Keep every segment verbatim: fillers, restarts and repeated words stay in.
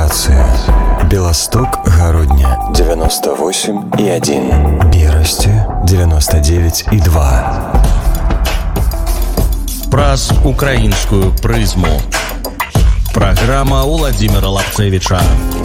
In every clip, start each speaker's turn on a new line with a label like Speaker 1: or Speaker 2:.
Speaker 1: Станция Белосток, Городня девяносто восемь и один, Берасти девяносто девять и два.
Speaker 2: Праз украинскую призму. Программа Владимира Лапцевича.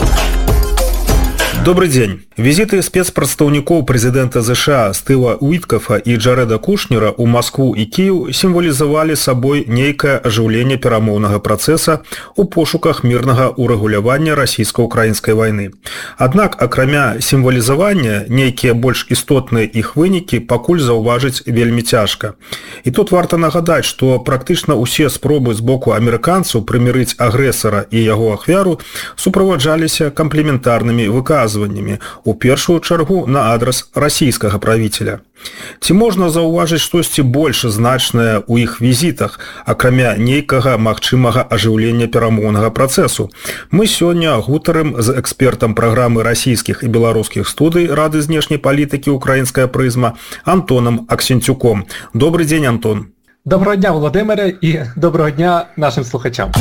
Speaker 3: Добрый день. Визиты спецпрадстаўнікоў прэзідэнта ЗША Стыва Уіткафа і Джарэда Кушнера ў Маскву і Кіеў сімвалізавалі сабой нейкае ажыўленне перамоўнага працэса ў пошуках мірнага ўрэгулявання расійска-ўкраінскай вайны. Аднак, акрамя сімвалізавання, нейкія больш істотныя іх вынікі пакуль заўважыць вельмі цяжка. І тут варта нагадаць, што практычна ўсе спробы з боку амерыканцаў прымірыць агрэсара і яго ахвяру суправаджаліся камплементарнымі выказваннямі, у першую чаргу на адрас расійскага правіцеля. Ці можна заўважыць штосьці больш значнае ў іх візітах, акрамя нейкага магчымага ажыўлення перамоўнага працэсу? Мы сёння гутарым з экспертам праграмы расійскіх і беларускіх студый Рады знешняй палітыкі «Украінская прызма» Антонам Аксенцюком. Добрый день, Антон.
Speaker 4: Доброго дня, Володимире, і доброго дня нашим слухачам.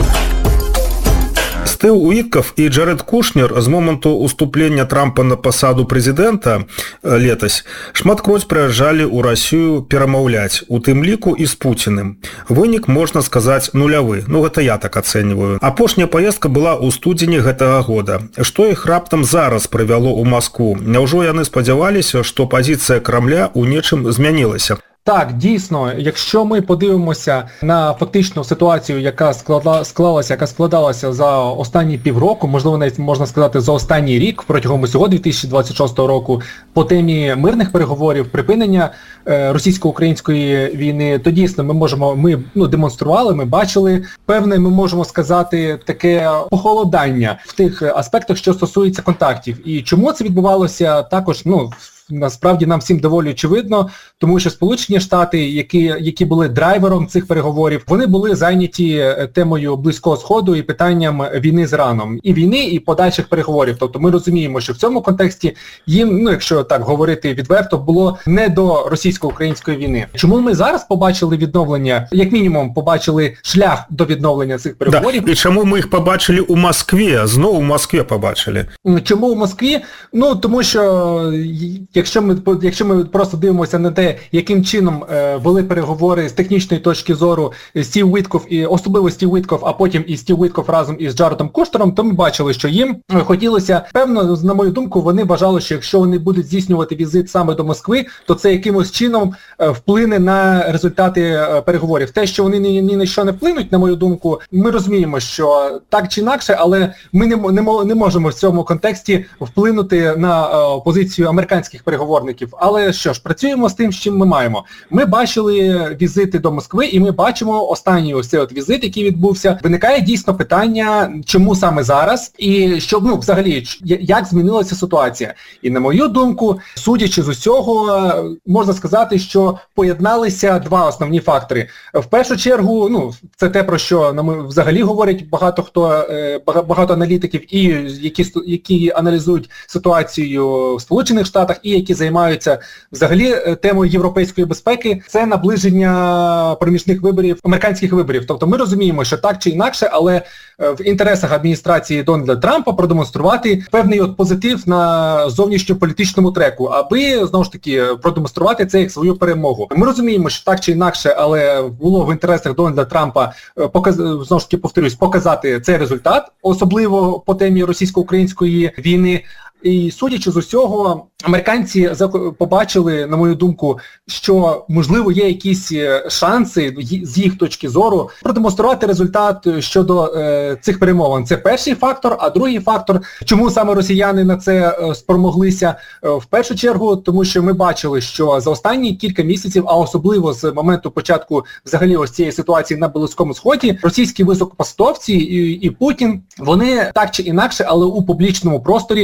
Speaker 3: Стыў Уіткаф і Джарэд Кушнер з моманту уступлення Трампа на пасаду прэзідэнта летась шматкроць прыязджалі ў Расію перамаўляць, у тым ліку і з Пуціным. Вынік, можна сказаць, нулявы. Ну, гэта я так ацэньваю. Апошняя паездка была ў студзені гэтага года. Што іх раптам зараз прывяло ў Маскву? Няўжо яны спадзяваліся, што пазіцыя Крамля ў нечым змянілася?
Speaker 4: Так, дійсно, якщо ми подивимося на фактичну ситуацію, яка склала, склалася, яка складалася за останні півроку, можливо, навіть можна сказати за останній рік, протягом усього дві тисячі двадцять шостого року, по темі мирних переговорів, припинення е, російсько-української війни, то дійсно ми можемо, ми ну, демонстрували, ми бачили певне, ми можемо сказати, таке похолодання в тих аспектах, що стосується контактів. І чому це відбувалося, також, ну, насправді нам всім доволі очевидно, тому що Сполучені Штати, які, які були драйвером цих переговорів, вони були зайняті темою Близького Сходу і питанням війни з Іраном. І війни, і подальших переговорів. Тобто ми розуміємо, що в цьому контексті їм, ну якщо так говорити відверто, було не до російсько-української війни. Чому ми зараз побачили відновлення, як мінімум побачили шлях до відновлення цих переговорів?
Speaker 3: Да. І чому ми їх побачили у Москві, знову в Москві побачили?
Speaker 4: Чому у Москві? Ну, тому що Якщо ми, якщо ми просто дивимося на те, яким чином е, вели переговори з технічної точки зору Стів Уіткоф, і особливо Стів Уіткоф, а потім і Стів Уіткоф разом із Джаредом Кушнером, то ми бачили, що їм хотілося, певно, на мою думку, вони вважали, що якщо вони будуть здійснювати візит саме до Москви, то це якимось чином е, вплине на результати е, переговорів. Те, що вони ні, ні на що не вплинуть, на мою думку, ми розуміємо, що так чи інакше, але ми не, не, не можемо в цьому контексті вплинути на е, позицію американських переговорників. Але що ж, працюємо з тим, з чим ми маємо. Ми бачили візити до Москви, і ми бачимо останній ось цей от візит, який відбувся. Виникає дійсно питання, чому саме зараз, і що, ну, взагалі, як змінилася ситуація. І на мою думку, судячи з усього, можна сказати, що поєдналися два основні фактори. В першу чергу, ну, це те, про що нам взагалі говорять багато хто, багато аналітиків, і які, які аналізують ситуацію в Сполучених Штатах, і які займаються взагалі темою європейської безпеки, це наближення проміжних виборів, американських виборів. Тобто ми розуміємо, що так чи інакше, але в інтересах адміністрації Дональда Трампа продемонструвати певний от позитив на зовнішньополітичному треку, аби, знову ж таки, продемонструвати це як свою перемогу. Ми розуміємо, що так чи інакше, але було в інтересах Дональда Трампа, показ... знову ж таки, повторюсь, показати цей результат, особливо по темі російсько-української війни. І судячи з усього, американці побачили, на мою думку, що, можливо, є якісь шанси з їх точки зору продемонструвати результат щодо е, цих перемовин. Це перший фактор, а другий фактор, чому саме росіяни на це е, спромоглися, е, в першу чергу, тому що ми бачили, що за останні кілька місяців, а особливо з моменту початку взагалі ось цієї ситуації на Близькому Сході, російські високопосадовці і, і Путін, вони так чи інакше, але у публічному просторі, ну, від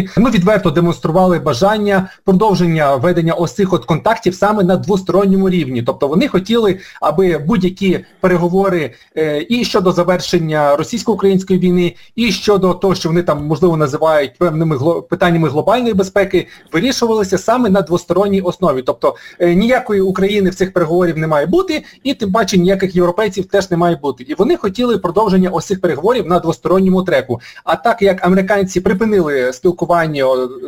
Speaker 4: відверто демонстрували бажання продовження ведення ось цих от контактів саме на двосторонньому рівні. Тобто вони хотіли, аби будь-які переговори е, і щодо завершення російсько-української війни, і щодо того, що вони там, можливо, називають певними гло... питаннями глобальної безпеки, вирішувалися саме на двосторонній основі. Тобто е, ніякої України в цих переговорів не має бути, і тим паче ніяких європейців теж не має бути. І вони хотіли продовження ось цих переговорів на двосторонньому треку. А так як американці припинили спілкування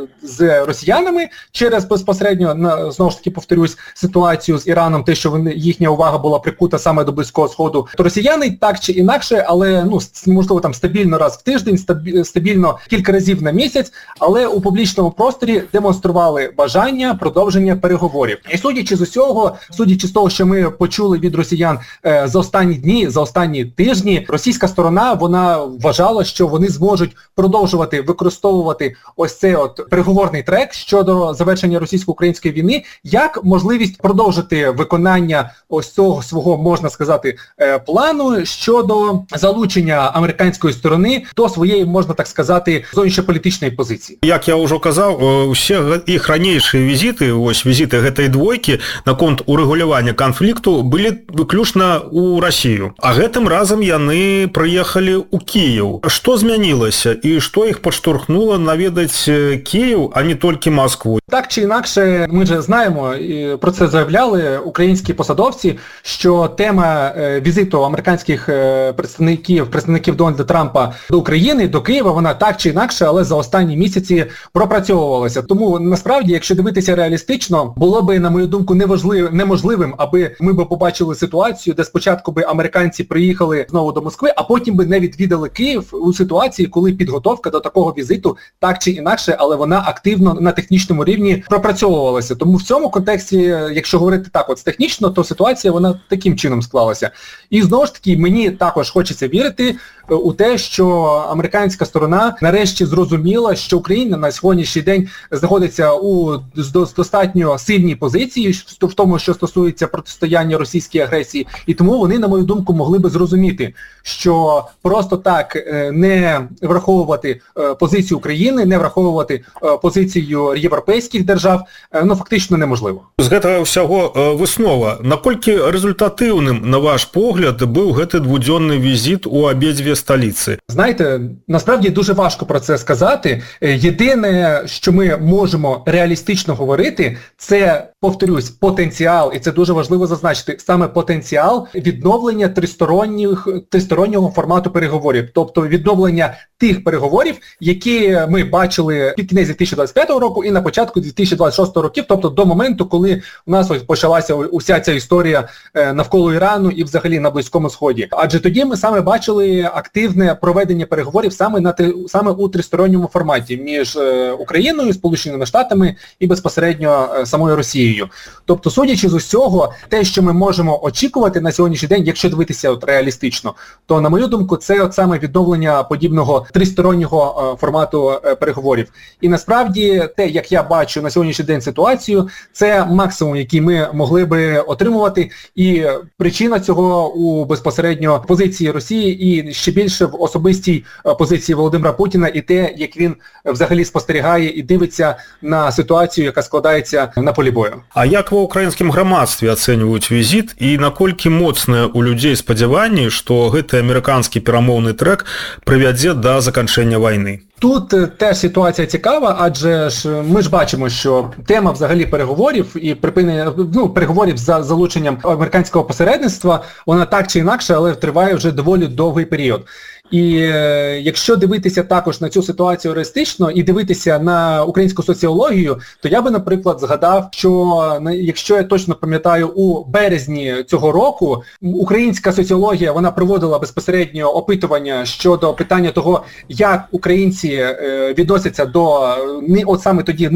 Speaker 4: з росіянами через безпосередньо, на, знову ж таки повторюсь, ситуацію з Іраном, те, що вони, їхня увага була прикута саме до Близького Сходу, то росіяни так чи інакше, але ну можливо там стабільно раз в тиждень, стабільно кілька разів на місяць, але у публічному просторі демонстрували бажання продовження переговорів. І судячи з усього, судячи з того, що ми почули від росіян е, за останні дні, за останні тижні, російська сторона, вона вважала, що вони зможуть продовжувати використовувати ось цей от переговорний трек щодо завершення російсько-української війни як можливість продовжити виконання ось цього свого, можна сказати, е, плану щодо залучення американської сторони до своєї, можна так сказати, зовнішньополітичної позиції.
Speaker 3: Як я ўжо казаў, усе іх ранейшыя візіты, ось візіты гэтай двойкі наконт урэгулявання канфлікту былі выключна ў Расію. А гэтым разам яны прыехалі ў Кіеў. Што змянілася і што іх падштурхнула наведаць Київ, а не тільки Москву?
Speaker 4: Так чи інакше, ми вже знаємо, і про це заявляли українські посадовці, що тема візиту американських представників, представників Дональда Трампа до України, до Києва, вона так чи інакше, але за останні місяці пропрацьовувалася. Тому насправді, якщо дивитися реалістично, було би, на мою думку, неважливим, неможливим, аби ми би побачили ситуацію, де спочатку би американці приїхали знову до Москви, а потім би не відвідали Київ у ситуації, коли підготовка до такого візиту так чи інакше, але вона активно на технічному рівні пропрацьовувалася. Тому в цьому контексті, якщо говорити так от технічно, то ситуація вона таким чином склалася. І знову ж таки, мені також хочеться вірити у те, що американська сторона нарешті зрозуміла, що Україна на сьогоднішній день знаходиться у достатньо сильній позиції в тому, що стосується протистояння російській агресії, і тому вони, на мою думку, могли би зрозуміти, що просто так не враховувати позицію України, не враховувати позицію європейських держав, ну фактично неможливо.
Speaker 3: З гэтага ўсяго выснова, наколькі результативним, на ваш погляд, був гэты двудзённы візит у абедзве столиці?
Speaker 4: Знаєте, насправді дуже важко про це сказати. Єдине, що ми можемо реалістично говорити, це, повторюсь, потенціал, і це дуже важливо зазначити, саме потенціал відновлення тристоронніх, тристороннього формату переговорів. Тобто відновлення тих переговорів, які ми бачили під кінець дві тисячі двадцять п'ятого року і на початку дві тисячі двадцять шостого років, тобто до моменту, коли у нас ось почалася уся ця історія навколо Ірану і взагалі на Близькому Сході. Адже тоді ми саме бачили активне проведення переговорів саме на саме у тристоронньому форматі між Україною, Сполученими Штатами і безпосередньо самою Росією. Тобто, судячи з усього, те, що ми можемо очікувати на сьогоднішній день, якщо дивитися от реалістично, то, на мою думку, це от саме відновлення подібного тристороннього формату переговорів. І насправді, те, як я бачу на сьогоднішній день ситуацію, це максимум, який ми могли би отримувати, і причина цього у безпосередньо позиції Росії і ще більше в особистій позиції Володимира Путіна і те, як він взагалі спостерігає і дивиться на ситуацію, яка складається на полі бою.
Speaker 3: А як ва ўкраінскім грамадстве ацэньваюць візіт і наколькі моцнае у людзей спадзяванні, што гэты амерыканскі перамоўны трэк прывядзе да заканчэння вайны?
Speaker 4: Тут теж ситуація цікава, адже ж ми ж бачимо, що тема взагалі переговорів і припинення, ну, переговорів за залученням американського посередництва, вона так чи інакше, але триває вже доволі довгий період. І е, якщо дивитися також на цю ситуацію реалістично і дивитися на українську соціологію, то я би, наприклад, згадав, що, якщо я точно пам'ятаю, у березні цього року українська соціологія, вона проводила безпосередньо опитування щодо питання того, як українці е, відносяться до, от саме тоді,